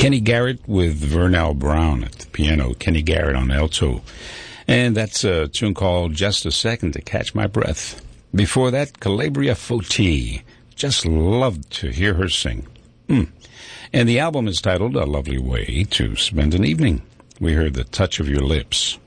Kenny Garrett with Vernal Brown at the piano, Kenny Garrett on alto. And that's a tune called Just a Second to Catch My Breath. Before that, Calabria Foti. Just loved to hear her sing. And the album is titled A Lovely Way to Spend an Evening. We heard The Touch of Your Lips.